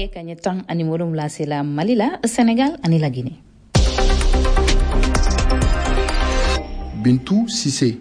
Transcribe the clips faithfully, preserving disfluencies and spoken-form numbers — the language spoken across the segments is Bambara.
nege kaɲɛ tan ani wolonwula sela Mali la, Senegal ani la Guinée. Bintou Sissé.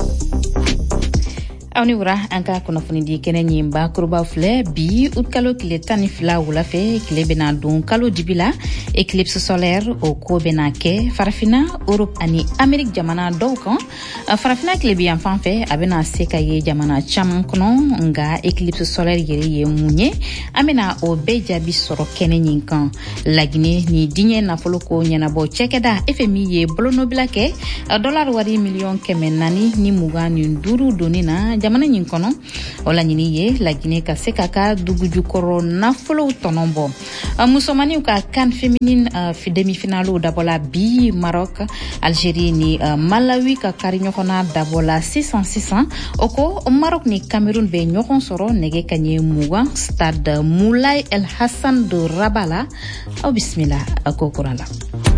aw ni wura an ka kunnafoni di kɛnɛ ɲin bakuruba filɛ bi ut kalo tile tan ni fila wula fɛ tile bɛna don kalo dibi la éclipse solaire o ko bɛna kɛ farafina Europe ani Amérique jamana dɔw kan farafina tile bi yan fan fɛ a bɛna se ka ye jamana caman kɔnɔ nga éclipse solaire yɛrɛ ye mun ye an bɛna o bɛɛ jaabi sɔrɔ kɛnɛ ɲin kan Laginɛ ni diɲɛ nafolo ko ɲɛnabɔ cɛkɛda F M I ye bolonɔbila kɛ dollar wari miliyɔn kɛmɛ naani ni mugan ni duuru doni na jamana ɲin kɔnɔ o laɲini ye Laginɛ ka se ka ka dugujukɔrɔ nafolow tɔnɔ bɔ musomaniw ka CAN féminine demi-finale dabɔla bi Maroc Algérie ni Malawi ka kari ɲɔgɔnna dabɔla sisan sisan o ko Maroc ni Cameroun bɛ ɲɔgɔn sɔrɔ nɛgɛ kaɲɛ mugan stade Moulay El Hassan de Rabat la aw bisimila a ko kura la.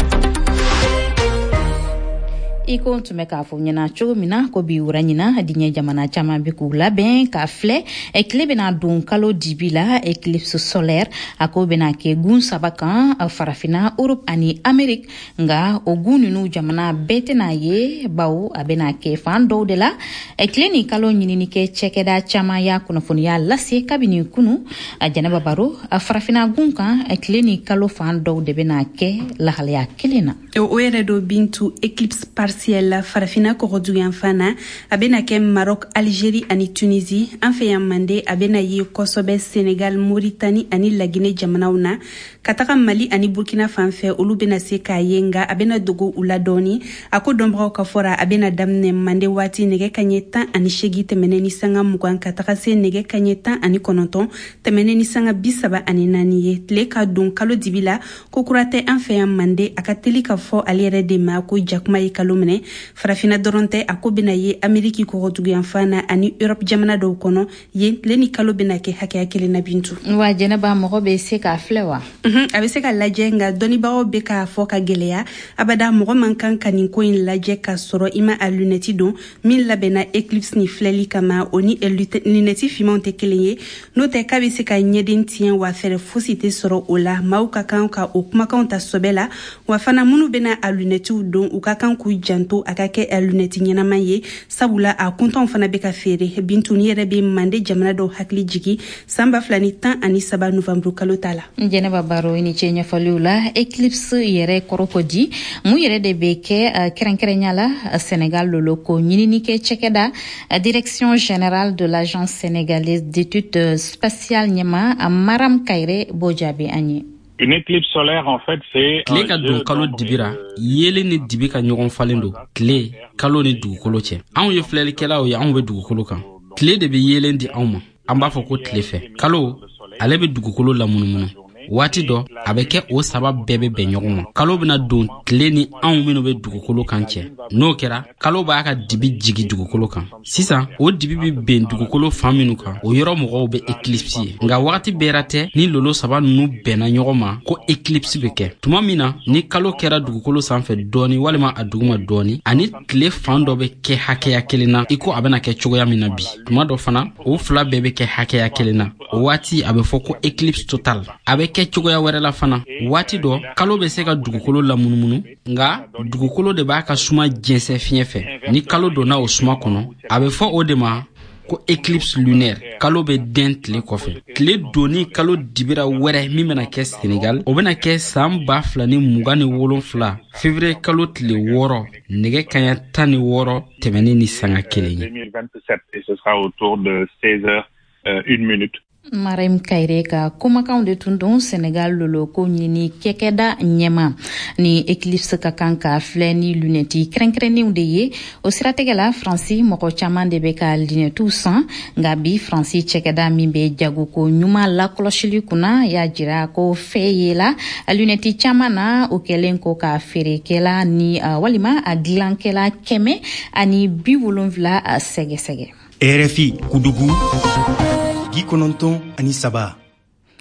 Iko tun bɛ k'a fɔ ɲɛna cogo min na ko bi wura ɲina diɲɛ jamana caman bɛ k'u labɛn k'a filɛ tile bɛna don kalo dibi la éclipse solaire a ko bɛna kɛ gun saba kan farafina Europe ani Amérique nga o gun ninnu jamana bɛɛ tɛna ye bawo a bɛna kɛ fan dɔw de la tile ni kalo ɲinini kɛ cɛkɛda caman y'a kunnafoniya lase kabini kunu a Jɛnɛba Baro a farafina gun kan tile ni kalo fan dɔw de bɛna kɛ lahalaya kelen na. O yɛrɛ do Bintu éclipse partielle farafina kɔgɔduyan fana a bɛna kɛ Maroc, Algérie ani Tunisie an fɛ yan Mande a bɛna ye kosɛbɛ Sénégal, Mauritanie ani Laginɛ jamanaw na ka taga Mali ani Burkina fan fɛ olu bɛna se k'a ye nga a bɛna dogo u la dɔɔni a ko dɔnbagaw ka fɔra a bɛna daminɛ Mande waati nɛgɛ kaɲɛ tan ani seegin tɛmɛnen ni sanga mugan ka taga se nɛgɛ kaɲɛ tan ani kɔnɔntɔn tɛmɛnen ni sanga bi saba ani naani ye tile ka don kalo dibi la ko kura tɛ an fɛ yan Mande a ka teli ka fɔ ale yɛrɛ de ma ko jakuma ye kalo minɛ farafina dɔrɔn tɛ a ko bɛna ye Amérique kɔgɔduyan fana ani Europe jamana dɔw kɔnɔ yen tile ni kalo bɛna kɛ hakɛya kelen na Bintu. Wa Jɛnɛba mɔgɔ bɛ se k'a filɛ wa? A bɛ se ka lajɛ nga dɔnnibagaw bɛ k'a fɔ ka gɛlɛya abada mɔgɔ man kan ka nin ko in lajɛ ka sɔrɔ i ma a lunette don min labɛnna éclipse ni filɛli kama o ni lunette fimanw tɛ kelen ye n'o tɛ k'a bɛ se ka ɲɛden tiɲɛ wa fɛrɛ fosi tɛ sɔrɔ o la maaw ka kan ka o kumakanw ta sɔbɛ la wa fana minnu bɛna a lunettew don u ka kan k'u janto a ka kɛ a lunette ɲɛnaman ye sabula a kuntanw fana bɛ ka feere Bintu ni yɛrɛ bɛ Mande jamana dɔw hakili jigi san ba fila ni tan ani saba novembre kalo ta la. Jɛnɛba Baro i ni ce ɲɛfɔliw la éclipse yɛrɛ kɔrɔ ko di mun yɛrɛ de bɛ kɛ kɛrɛnkɛrɛnya la Sénégal lolo ko ɲinini kɛ cɛkɛda direction générale de l'agence sénégalaise d'études spatiales ɲɛma Maram Kayre b'o jaabi an ye. Une éclipse solaire, en fait, c'est... Tile ka don kalo dibira, yele ni dibi ka ɲɔgɔn falen don. Tile, kalo ni dugukolo cɛ. Anw ye filɛlikɛlaw ye, anw bɛ dugukolo kan. Tile de bɛ yelen di anw ma. An b'a fɔ ko tile fɛ. Kalo, ale bɛ dugukolo lamunumunu. Waati dɔ a bɛ kɛ o saba bɛɛ bɛ bɛn ɲɔgɔn ma. Kalo bɛna don tile ni anw minnu bɛ dugukolo kan cɛ. N'o kɛra, kalo b'a ka dibi jigi dugukolo kan. Sisan, o dibi bɛ bɛn dugukolo fan minnu kan, o yɔrɔ mɔgɔw bɛ éclipse ye. Nka wagati bɛɛra tɛ ni lolo saba ninnu bɛnna ɲɔgɔn ma ko éclipse bɛ kɛ. Tuma min na, ni kalo kɛra dugukolo sanfɛ dɔɔni walima a duguma dɔɔni, ani tile fan dɔ bɛ kɛ hakɛya kelen na, i ko a bɛna kɛ cogoya min na bi. Tuma dɔ fana, o fila bɛɛ bɛ kɛ hakɛya kelen na. O waati a bɛ fɔ ko éclipse total. A bɛ kɛ cogoya wɛrɛ la fana. Waati dɔ, kalo bɛ se ka dugukolo lamunumunu, nka dugukolo de b'a ka suma jɛnsɛn fiɲɛ fɛ. Ni kalo donna o suma kɔnɔ, a bɛ fɔ o de ma ko éclipse lunaire. Kalo bɛ den tile kɔfɛ. Tile donni kalo dibira wɛrɛ min bɛna kɛ Sénégal, o bɛna kɛ san ba fila ni mugan ni wolonfila février kalo tile wɔɔrɔ nɛgɛ kaɲɛ tan ni wɔɔrɔ tɛmɛni ni sanga kelen ye. Et ce sera autour de seize heures une minute. Maram Kayre ka kumakanw de tun don Sénégal lolo ko ɲini kɛkɛda ɲɛma ni éclipse ka kan ka filɛ ni lunette kɛrɛnkɛrɛnnenw de ye o siratigɛ la Faransi mɔgɔ caman de bɛ ka lunettew san nka bi Faransi cɛkɛda min bɛ jagoko ɲuman lakɔlɔsili kunna y'a jira ko fɛ ye la lunette caman na o kɛlen ko ka feerekɛla ni uh, walima a dilankɛla kɛmɛ ani bi wolonwula sɛgɛsɛgɛ. R F I Kudugu bi kɔnɔntɔn ani saba.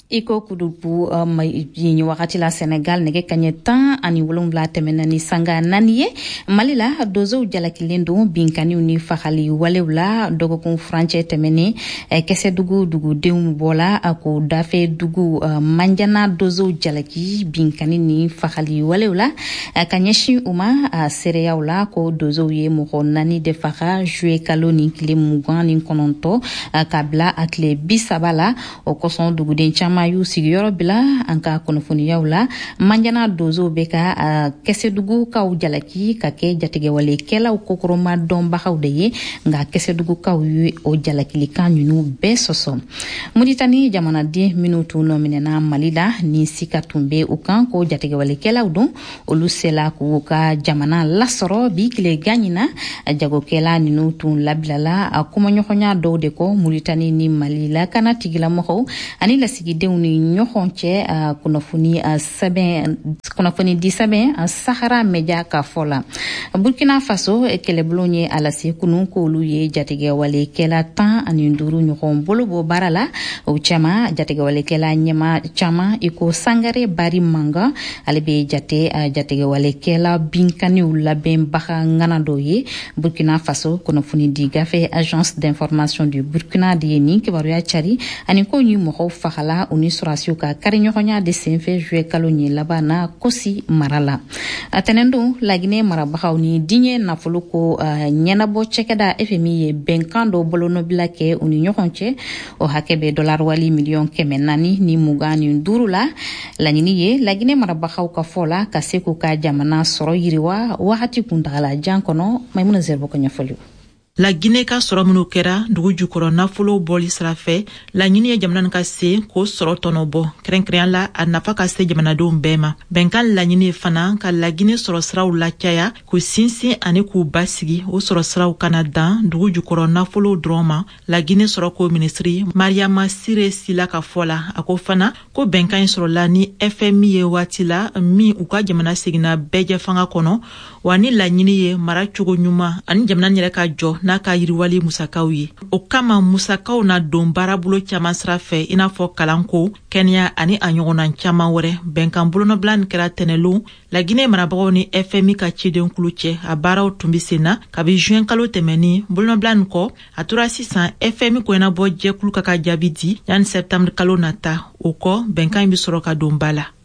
iko kudupu um, yinyi wakati la Senegal nege kanye tan ani wolonwula temena ni sanga naniye malila dozo jalakilendo binkani uni fakhali walewla dogo kun franche temene eh, kese dugu dugu deum bola ako dafe dugu uh, manjana dozo jalaki binkani ni fakhali walewla uh, kanyeshi uma uh, sereyawla ko dozo ye moko nani de fakha jouer kaloni kile mugani kononto uh, kabla akle bisabala o koson dugu denchama mayu sigiyoro bila anka konofoni yawla manjana dozo beka uh, kese dugu ka ujalaki kake jatige wale kela ukokoro ma domba khawdeye nga kese dugu ka yu o jalaki likanyunu besoso muditani jamana di minutu no minena malida ni sikatumbe ukan ko jatige wale kela udon olusela ku ka jamana lasoro bi kile ganyina jago kela minutu labilala akuma nyokonya dowde ko muditani ni malila kana tigila moho ani la sigide uni nyokonche uh, kunafuni uh, saben kunafuni di saben uh, Sahara Media ka fola Burkina Faso kele blonye ala se kunu ko luye jatige wale kela tan ani nduru nyokon bolobo barala o chama jatige wale kela nyema chama iko sangare bari manga alebe jate uh, jatige wale kela binkani ulaben baka ngana doye Burkina Faso kunafuni di gafe agence d'information du Burkina di ni ke baru ya chari ani ko nyi mo fakhala uni surasio ka karinyonya de senfe jwe kalonye labana kosi marala atenendo lagine marabaha uni dinye na fuluko uh, nyena bo chekeda F M I ye benkando bolono bilake uni nyokonche o hakebe dollar wali million kemenani ni mugani ndurula lanyini ye lagine marabaha ka fola kaseko ka jamana soro yiriwa wahati kundala jankono maimuna zerbo ko nyafolu La Guinée ka sɔrɔ minnu kɛra dugu jukɔrɔ nafolo bɔli sira fɛ laɲini ye jamana ka se k'o sɔrɔ tɔnɔ bɔ kɛrɛnkɛrɛnya la a nafa ka se jamanadenw bɛɛ ma bɛnkan laɲini fana ka La Guinée sɔrɔ siraw lacaya k'u sinsin ani k'u basigi o sɔrɔ siraw kana dan dugu jukɔrɔ nafolo dɔrɔn ma La Guinée sɔrɔ ko minisiri Mariama Sire Sila ka fɔ la a ko fana ko bɛnkan in sɔrɔla ni F M I ye waati la min u ka jamana seginna bɛɛjɛ fanga kɔnɔ wa ni laɲini ye mara cogo ɲuman ani jamana yɛrɛ ka jɔ n'a ka yiriwali musakaw ye o kama musakaw na don baarabolo caman sira fɛ i n'a fɔ kalanko kɛnɛya ani a ɲɔgɔnna caman wɛrɛ bɛnkan bolonɔbila nin kɛra tɛnɛlon La Guinée marabagaw ni F M I ka ciden kulu cɛ a baaraw tun bi sen na kabi juin kalo tɛmɛni bolonɔbila nin kɔ a tora sisan F M I kɔɲɛnabɔ jɛkulu ka ka jaabi di yani septembre kalo nata o kɔ bɛnkan in bi sɔrɔ ka don ba la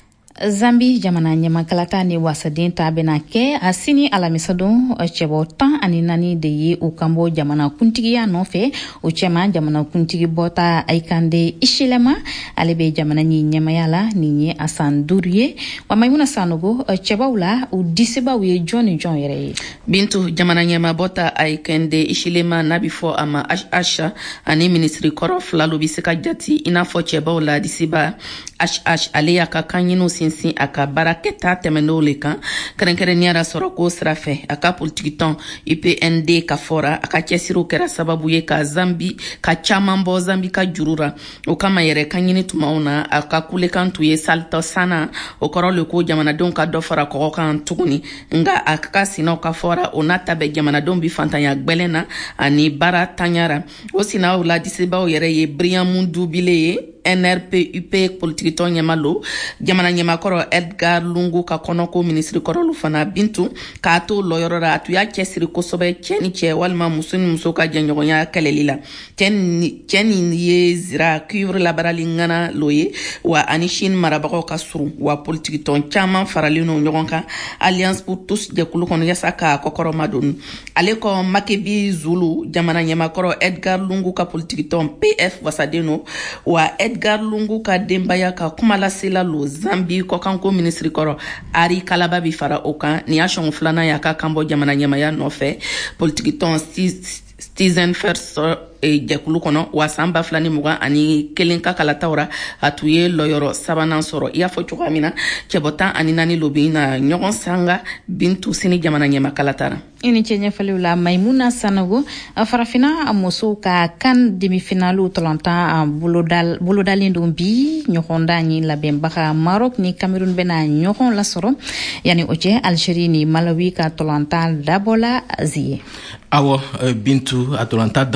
Zambi jamana nyamakalata ni wasadin tabena ke asini alamisadon chebo tan ani nani de ye o kambo jamana kuntigi ya nofe o chema jamana kuntigi bota aikande ishilema alebe jamana ni nyamayala ni nye asan durye wa maimuna sanogo cheba ula u diseba uye Johnny John yere bintu jamana nyama bota aikande ishilema nabifo ama asha ani ministry korof la lobiseka jati inafo cheba ula diseba ash ash alea kakanyino sinsin aka baraketa temeno lekan kerenkereniara soro ko srafe aka politikiton I P N D ka fora aka kesiro kera sababu ye ka Zambi ka chamambo Zambi ka jurura o kama yere kanyini tumauna aka kule kantu ye salto sana o koro le ko jamana don ka do fora ko kan tuguni nga aka sino ka fora onata be jamana don bi fantanya gbelena ani bara tanyara o sina o la diseba o yere ye Brian Mundu bile N R P U P politique ton nyamalo jamana nyama koro Edgar Lungu ka konoko ministre koro lufana bintu ka to loyorora atuya kesiri kosobe cheni che walma musuni musoka janyonya kalelila chen chen ye zira kuvre la baralingana loye wa anishin marabako kasuru wa politique ton chama faralino nyogonka alliance pour tous de kulu kono yasaka kokoro madun aleko makebi zulu jamana nyama koro Edgar Lungu ka politique ton P F wasadeno wa Edgar Lungu ka dembaya ka kumala sela lo Zambi ko kanko ministry koro ari kalaba bi fara okan ni ashon flana ya ka kambo jamana nyama ya nofe politique ton Citizen First e jakulu kono wasamba flani muga ani kelenka kala tawra atuye loyoro sabanan soro ya fo chukamina chebota ani nani lobina nyogon sanga bintu sini jamana nyama kalatara ini chenye falula Maimuna Sanogo farafina amoso ka kan demi finalu tolanta bulodal bulodalindo bi nyokonda ni la bembaka Maroc ni Cameroun bena nyokon la soro yani oche Algerie ni Malawi ka tolanta dabola azie awo bintu atolanta domne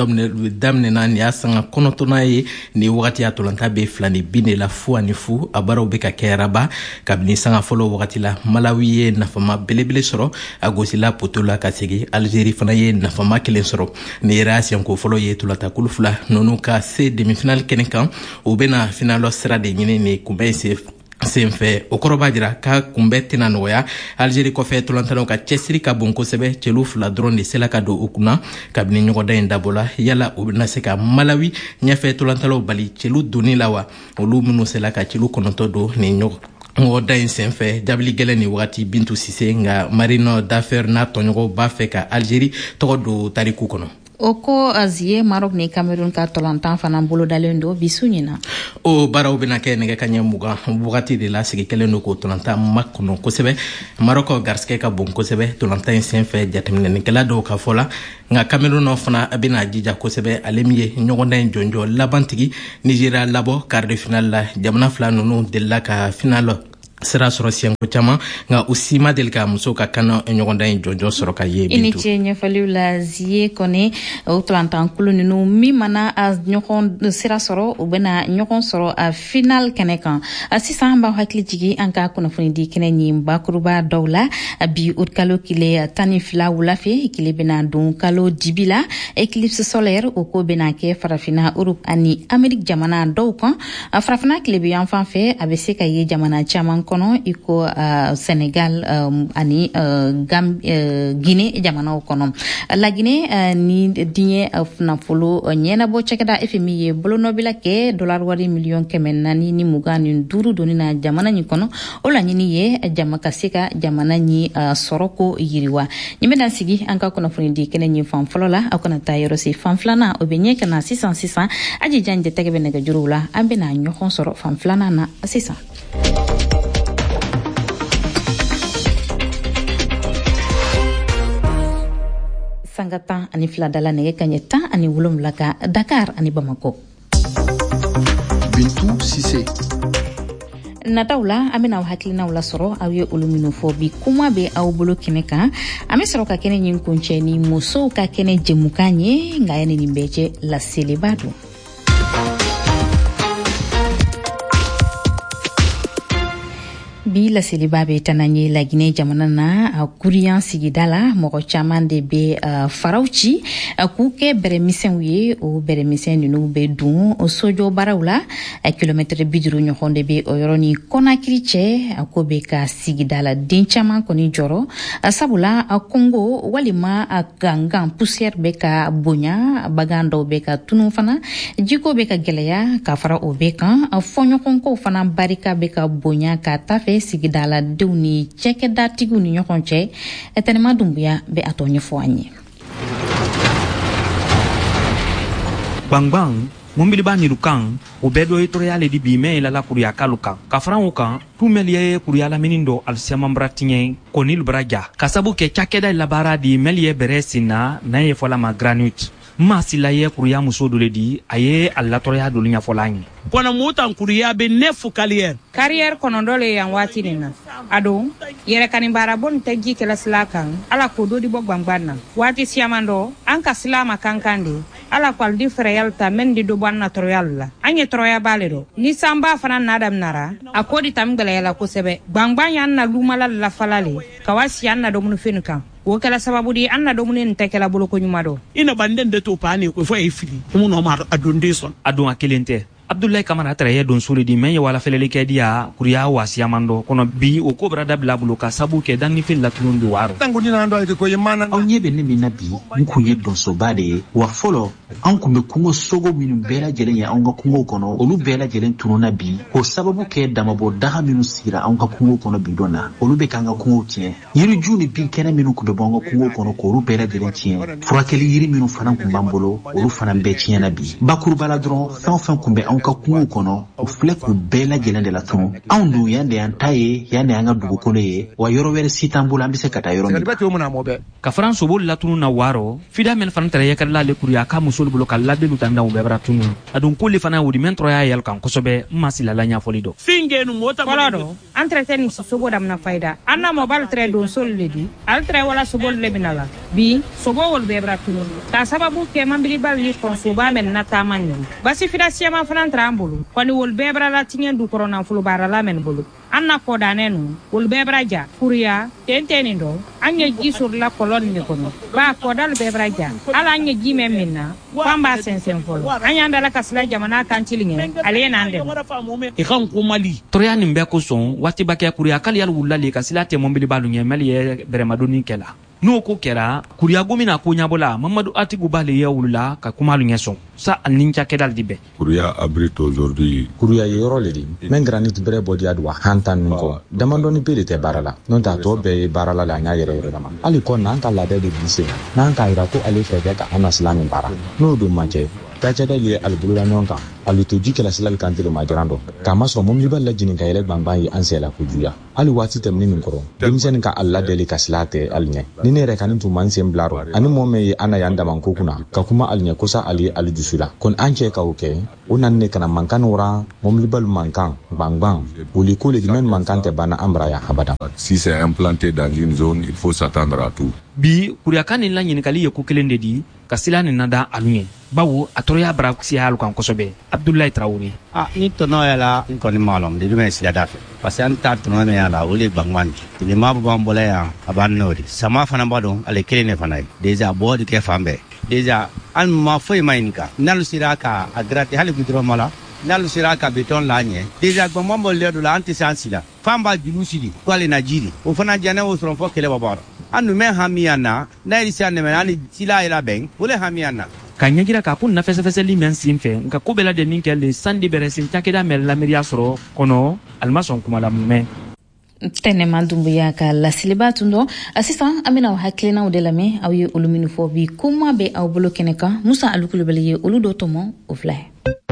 daminɛna ni y'a sanga kɔnɔntɔnna ye ni wagati a tolanta be fila ni bi ne la fu ani fu a baaraw be ka kɛ raba kabini sanga fɔlɔ wagati la Malawi ye nafama belebele sɔrɔ a gosila poto la ka segi Algérie fana ye nafama kelen sɔrɔ ni yɛrɛ siɲɛko fɔlɔ ye tolatakulu fila nunu ka se demi-finale kɛnɛ kan u bena finalɔ sira de ɲini ni kunbɛn se senfɛ o kɔrɔ b'a jira ka kunbɛ tɛna nɔgɔya Algérie kɔfɛ tolantanaw ka cɛsiri ka bon kosɛbɛ cɛlu fila dɔrɔn de sela ka don u kunna kabini ɲɔgɔndan in dabɔla yala u bena se ka Malawi ɲɛfɛ tolantanaw bali cɛlu donni la wa olu minnu sela ka cɛlu kɔnɔntɔ don ni ɲɔgɔn ŋɔda in senfɛ jabili gɛlɛn ni wagati Bintu Sise nga Marino Dafer n'a tɔɲɔgɔnw b'a fɛ ka Algérie tɔgɔ don tariku kɔnɔ. O ko azie Maroc ni Cameroun ka tolantan fana bolo dalen do bisu ɲina o baaraw bena kɛ nɛgɛ ka ɲɛ mugan wagati de la sigi kelen do ko tolantan ma kɔnɔ kosɛbɛ Maroc garisɛgɛ ka bon kosɛbɛ tolantan in senfɛ jateminɛnikɛla dɔw ka fɔ la nka Cameroun fana bena jija kosɛbɛ ale min ye ɲɔgɔndan in jɔnjɔ labantigi Nigeria labɔ quart de finale la jamana fila nunu delila ka finale sera sɔrɔ siɲɛko caman nka u si ma deli ka muso ka kan ɲɔgɔndan in jɔnjɔ sɔrɔ ka ye Bintu. I ni ce ɲɛfɔliw la zie kɔni o tolantankulu ninnu min mana a ɲɔgɔn sira sɔrɔ u bena ɲɔgɔn sɔrɔ a final kɛnɛ kan sisan an b'aw hakili jigi an ka kunnafoni di kɛnɛ ɲin bakuruba dɔw la bi ut kalo kile tan ni fila wula fɛ kile bena don kalo dibi la éclipse solaire o ko bena kɛ farafina Europe ani Amérique jamana dɔw kan farafina kile bɛ yan fan fɛ a bɛ se ka ye jamana caman kono iko uh, Senegal um, ani uh, Gam, uh, Guinée jamanaw kono la Guinée uh, ni diɲɛ uh, nafolo uh, ɲɛnabɔ cɛkɛda F M I ye bolo nɔbila kɛ dollar wari miliyɔn kɛmɛ naani ni mugan ni duuru doni na jamana ɲi kɔnɔ o laɲini ye jama ka se ka jamana ɲi uh, sɔrɔ ko yiriwa ɲi bena sigi an ka kunnafoni di kɛnɛ ɲi fan fɔlɔ la aw kana taa yɔrɔ se fan filanan o be ɲɛ kana sisan sisan aji jan jɛtɛgɛ bɛ nɛgɛjuruw la an bena ɲɔgɔn sɔrɔ fan filanan na sisan. Sanga tan ani fila dala nɛgɛ ka ɲɛ tan ani wolonwula ka Dakar ani Bamako. Bintu Sise. Nataw la an bena aw hakilinaw lasɔrɔ aw ye olu minnu fɔ bi kuma be aw bolo kɛnɛ kan an be sɔrɔ ka kɛnɛ ɲin kuncɛ ni musow ka kɛnɛ jɛmukan ye nka ye nin bɛɛ cɛ laseleba don. Bi laseliba be tananye la Guinée jamana na a kuriyan sigida la mɔgɔ caman de be uh, faraw ci a k'u kɛ bɛrɛmisɛnw ye o bɛrɛmisɛn ninnu be dun o sojɔ baaraw la a kilomɛtɛrɛ bi duuru ɲɔgɔn de be o yɔrɔ ni Konakiri cɛ a ko be ka sigida la den caman kɔni jɔrɔ a sabula a Congo walima a gangan poussière be ka bonya bagan dɔw be ka tunu fana jiko be ka gɛlɛya ka fara o be kan a fɔɲɔgɔnkow fana barika be ka bonya ka ta fɛ sigida la denw ni cɛkɛdatigiw ni ɲɔgɔn cɛ Ɛtɛnɛma Dumbuya be a tɔ ɲɛfɔ an ye. Gbangbang mumbiliba nirukan o bɛɛ dɔ ye tɔrɔya le di bi mɛ yɛlɛla kuruya kalu kan ka fara o kan tumɛliya ye kuruya lamini dɔ alisiamambra tiɲɛ konil braja ka sabu kɛ cakɛda labaara di mɛliye bɛrɛ sinna n'a ye fɔlama granit masila ye kuruya muso dɔ le di a ye a latɔrɔya dɔ ɲɛfɔla an ye kɔnɔ mutan kuruya be nefu carrière carrière kɔnɔ le yan waati nin na a don yɛrɛ kani baara bon tɛ ji kɛlɛ sila kan ala ko do di bɔ gbangban na waati siyaman dɔ an ka sila ma kankan de ala ko aldi freyal ta men di do ban na toroyal la an ye toroya bale do ni samba fana nadam nara a ko di tam gɛlɛya la kosɛbɛ gbangban yan na lumala la falale kawasi yan na domunu fenu kan o kɛla sababu di an na domunu nin tɛ kɛla bolo ko ɲuma dɔ ina banden de to paani ko fo e fili mu no ma adon de son adon a kelen tɛ Abdoulaye Kamara tara don soli di men ye wala felele kɛ dia kuriya wasiyamando kono bi o ko brada bila bulu ka sabu kɛ dan ni fil latulun bi waro tango ni nan do ko ye mana aw ɲɛ bɛ ne min na bi n kun ye donsoba de ye wa fɔlɔ an kun bɛ kungo sogo minnu bɛɛ lajɛlen ye an ka kungo kɔnɔ olu bɛɛ lajɛlen tununa bi o sababu kɛ damabɔ daga minnu sigira an ka kungo kɔnɔ bi dɔn na olu bɛ k'an ka kungo tiɲɛ yiriju ni bin kɛnɛ minnu kun bɛ bɔ an ka kungo kɔnɔ k'olu bɛɛ lajɛlen tiɲɛ furakɛli yiri minnu fana kun b'an bolo olu fana bɛɛ tiɲɛna bi bakuruba la dɔrɔn fɛn o fɛn kun bɛ an ka kungo kɔnɔ o filɛ k'u bɛɛ lajɛlen de la tunu anw dun yan de y'an ta ye yan de y'an ka dugukolo ye wa yɔrɔ wɛrɛ si t'an bolo an bɛ se ka taa yɔrɔ min ka faran soboli latunu na waro fida men fana tara yakar la le kuriya ka musol bolo ka labelu tanda u bɛbara tunu adun koli fana wudi men troya yel kan kosɛbɛ masila la ɲafɔli dɔ finge nu mota wala do an traité ni sobo dam na fayda anna mobile tray don sol le di al tray wala sobol le binala bi sobo wol bebra tunu ta sababu ke mambili bali ko soba men na tamanyo basi fida siama fanan trambulu kwani wol bebra la tingen du corona fulu bara la men bulu anna ko danenu wol bebra ja kuriya tenteni ndo anya gisur la kolon ni kono ba ko dal bebra ja ala anya jime minna pamba sensen folo anya ndala kasla jamana kan tilinge alena ande e kan ko mali toria ni mbe ko son wati bakya kuriya kali yal wulale kasila te mombili balu nyemeli ye bremadoni kela no ko kera kuriya gomina ko nyabola Mamadou Atigu bale ya wulula ka kumalu nyeson sa anincha kedal dibe kuriya abrite aujourd'hui kuriya yoro ledi men granit bre body adwa hantan ko damandoni pele te barala non ta to be barala la nya yere yere dama ali ko nan ka la de de bise nan ka ira ko ali febe ka anaslami bara no do mache tachada li albulula nonka ali to jikela silal kantilo majorando kama so mom libal la jinin kayele bangba yi ansela ku juya ali wati temni min koro dimsen ka alla deli kaslate alnye nine re kanin tu mansem blaro ani momme ana yanda man kokuna ka kuma alnye kosa ali ali jusula kon anche ka oke onan ne kana mankan ora mom libal mankan bangbang wuli ko le dimen mankan te bana amra ya habada si c'est implanté dans une zone il faut s'attendre à tout bi kuriya kanin la nyini kali ko kelende di kasila ni nada alunye bawo atoya braxi halu kan kosobe Abdoulaye Traoré ah ni tono yala ko ni malom de me sila dafe parce que anta tono me yala wole bangman ni mabu bambole ya abanori sama fana bado ale kelene fana deja bodi ke fambe deja an ma foi mainka nalu siraka agrate hali gudro mala nalu siraka beton lanye deja gbombo le do la anti sansila famba julusidi ko ale najiri o fana jana o sron fo kele babara anu me hamiana na irisi aneme ani sila ila ben wole hamiana kanyagira ka kun na fese fese li men simfe nka kubela de ninkel le sandi beresin takeda mel la meria soro kono almason kuma la me tene mandumbu ya ka la silibatu ndo assistant amina hakilina udelame awi uluminu fobi kuma be aw blokeneka musa alukulu bele ulu dotomo oflay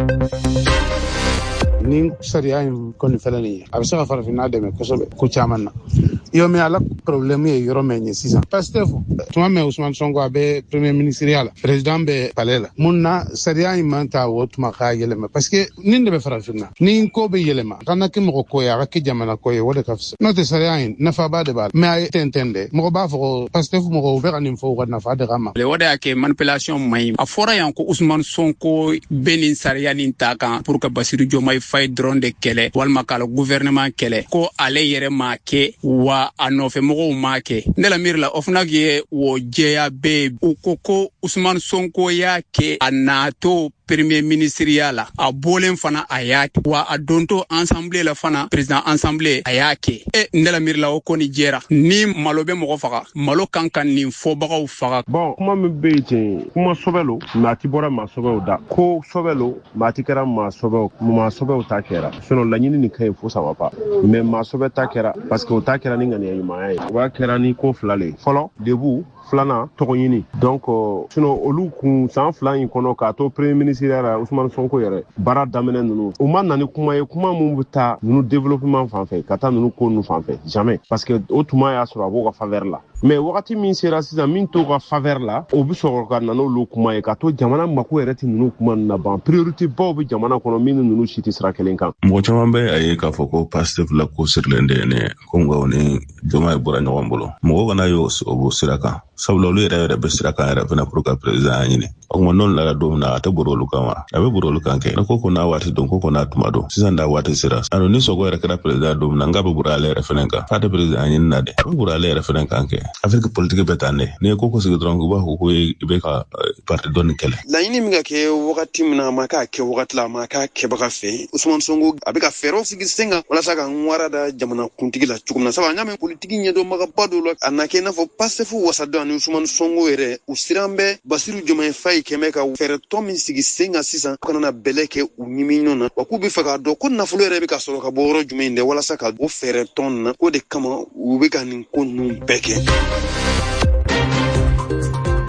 ni sariya in koni felani a bɛ se ka farafinna dɛmɛ kosɛbɛ ko caman na iyo me ala problème ye yɔrɔ mɛ ɲɛ sisan pastef tuma mɛ Ousmane Sonko a bɛ premier ministeriya la président bɛ palais la mun na sariya in man ta o tuma k'a yɛlɛma parce que nin de bɛ farafinna ni ko bɛ yɛlɛma a kana kɛ mɔgɔ ko ye a ka kɛ jamana ko ye o de ka fisa n'o tɛ sariya in nafaba de b'a la mais a ye tɛntɛn dɛ mɔgɔ b'a fɔ ko pastef mɔgɔw u bɛ ka nin fɔ u ka nafa de kama o de y'a kɛ manipulation man ɲi a fɔra yan ko Ousmane Sonko bɛ nin sariya nin ta kan pour que Bassirou Diomaye Faye dɔrɔn de kɛlɛ walima k'a la gouvernement kɛlɛ ko ale yɛrɛ m'a kɛ wa a nɔfɛ mɔgɔw m'a kɛ ne la miiri la o fana ye o jɛya bɛɛ u ko ko Ousmane Sonko y'a kɛ a nato premier ministeriya la a bɔlen fana a y'a kɛ wa a donto assemblée la fana président assemblée a y'a kɛ e ne la miiri la o ko ni jɛra ni malo bɛ mɔgɔ faga malo kan ka nin fɔbagaw faga bon kuma min bɛ yen ten kuma sɔbɛ lo mais a ti bɔra maa sɔbɛw da ko sɔbɛ lo mais a ti kɛra maa sɔbɛw maa sɔbɛw ta kɛra sinon laɲini nin ka ɲi fo ça va pas mais maa sɔbɛ ta kɛra parce que o ta kɛra ni ŋaniya ɲumanya ye o b'a kɛra ni ko fila le fɔlɔ debut filanan tɔgɔ ɲini donc sinon olu kun san fila in kɔnɔ k'a to premier ministre yɛrɛ Ousmane Sonko yɛrɛ baara daminɛ ninnu u ma na ni kuma ye kuma mun bɛ taa ninnu développement fan fɛ ka taa ninnu ko ninnu fan fɛ jamais parce que o tuma y'a sɔrɔ a b'o ka faveur la mais wagati min sera sisan min t'o ka faveur la o bɛ sɔrɔ ka na n'olu kuma ye ka to jamana mako yɛrɛ tɛ ninnu kuma ninnu na ban priorité baw bɛ jamana kɔnɔ min ni ninnu si tɛ sira kelen kan. mɔgɔ caman bɛ a ye k'a fɔ ko Pastef la ko sirilen de ye ne ko nka o ni Diomaye bɔra ɲɔgɔn bolo mɔgɔ kana y'o o b'o sira kan sabula olu yɛrɛ yɛrɛ bɛ sira kan yɛrɛ fana pour que président ɲini o kuma n'olu nana don min na a tɛ bori olu kan wa a bɛ bori olu kan kɛ ne ko ko n'a waati don ko ko n'a tuma don sisan da waati sera alors ni Sonko yɛrɛ kɛra président don min na n k'a bɛ bori ale yɛrɛ fana kan k'a tɛ président ɲini na dɛ a bɛ bori ale yɛrɛ fana kan kɛ Afrique politique bɛ tan dɛ n'i ye ko ko sigi dɔrɔn u b'a fɔ ko i bɛ ka parti dɔ nin kɛlɛ. laɲini min ka kɛ wagati min na a ma k'a kɛ wagati la a ma k'a kɛbaga fɛ Ousmane Sonko a bɛ ka fɛɛrɛw sigi sen kan walasa ka ŋwara da jamana kuntigi la cogo min na sabu an y'a mɛn politiki ɲɛdɔnbagaba dɔw la a na kɛ i n'a fɔ Pastef wasadon ani Ousmane Sonko yɛrɛ u siran bɛ Bassirou Diomaye Faye kɛmɛ ka fɛɛrɛ tɔn min sigi sen kan sisan u kana na bɛlɛ kɛ u ɲimi ɲɔgɔn na wa k'u bɛ fɛ k'a dɔn ko nafolo yɛrɛ bɛ ka sɔrɔ ka bɔ yɔrɔ jumɛn de walasa ka o fɛɛrɛ tɔn na k'o de kama u bɛ ka nin ko ninnu bɛɛ kɛ.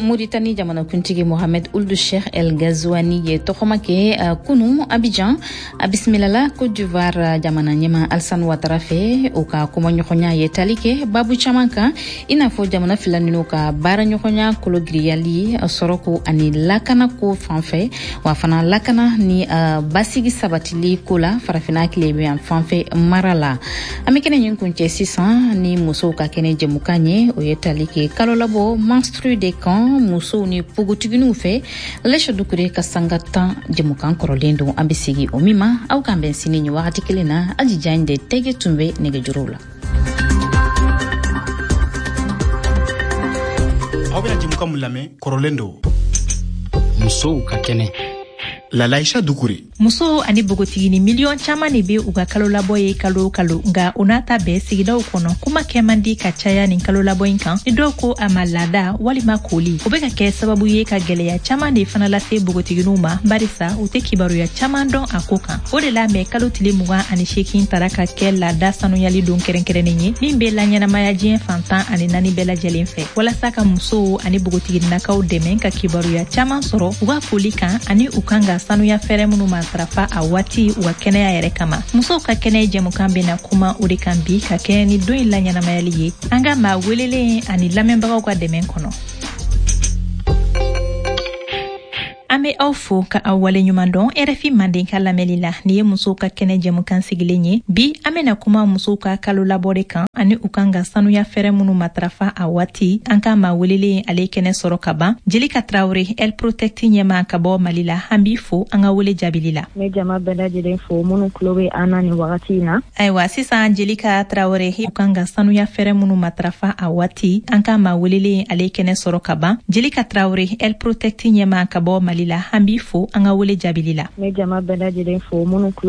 Mauritanie jamana kuntigi Mohamed Ould Cheikh El Ghazouani ye tokoma ke uh, kunu Abidjan uh, bismillah Côte d'Ivoire jamana nyema Alassane Ouattara fe o ka kuma nyokonya ye talike babu chamanka ina fo jamana filanino ka bara nyokonya kologriyali uh, soroko ani lakana ko fanfe wa fana lakana ni uh, basigi sabatili kola farafina klebe en fanfe marala amikene nyunkunche six cents ni muso ka kene jemukanye o ye talike kalolabo monstru de camp muso ni pugutiginu fe lesho dukure kasangata jemukan korolendo ambisigi omima au kambensini ni wakati kelena ajijande tege tumbe nege jurula awbena jemukan mulame korolendo muso ka kene la Laisha Dukuri muso ani bogotigini million chama ni be uga kalo labo ye kalo kalo nga unata be sigida ukono kuma kemandi ka chaya ni kalo labo inkan ni doko amalada wali makoli ubeka ke sababu ye ka gele ya chama ni fana la se bogotiginu ma barisa ute kibaru ya chama don akoka ode la me kalo tilimuga ani shekin taraka ke la da sanu yali don keren keren ni mimbe la nyana maya jien fantan ani nani bela jelen fe wala saka muso ani bogotigini na ka demen ka kibaru ya chama soro uga polika ani ukanga sanu ya fere munu matrafa a wati wa kene ya yere kama muso ka kene je mukambi na kuma uri kambi ka kene ni do ilanya na mayali anga ma welele ani lamemba kwa demen kono ame awfo ka awale nyumandon R F I mandin kala melila ni muso ka kene je mukan sigilenye bi ame na kuma muso ka kalo labore kan ani ukanga sanu ya fere munu matrafa a wati anka ma welele ale kene soro kaba Jelika Traoré el protecti nyema kabo malila hambi fo anga wele jabilila me jama benda jelen fo munu klowe ana ni wakati na aiwa sisa Jelika Traoré ukanga sanu ya fere munu matrafa a wati anka ma welele ale kene soro kaba Jelika Traoré el protecti nyema kabo malila hambi fo anga wele jabilila me jama benda jelen fo munu